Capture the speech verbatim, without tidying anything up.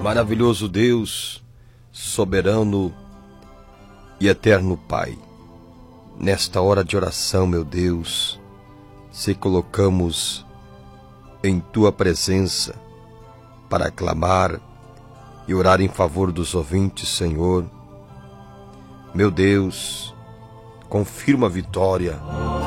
Maravilhoso Deus, soberano e eterno Pai, nesta hora de oração, meu Deus, se colocamos em Tua presença para clamar e orar em favor dos ouvintes, Senhor. Meu Deus, confirma a vitória